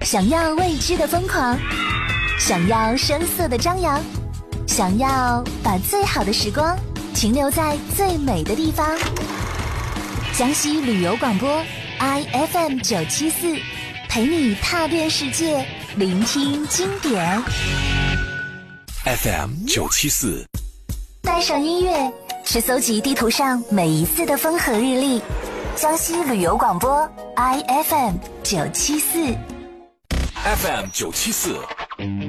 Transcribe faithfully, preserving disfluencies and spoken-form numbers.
想要未知的疯狂，想要声色的张扬，想要把最好的时光停留在最美的地方。江西旅游广播 I F M 九七四，陪你踏遍世界，聆听经典。 F M 九七四， 带上音乐，去搜集地图上每一次的风和日丽。江西旅游广播 I F M 九七四。 F M 九七四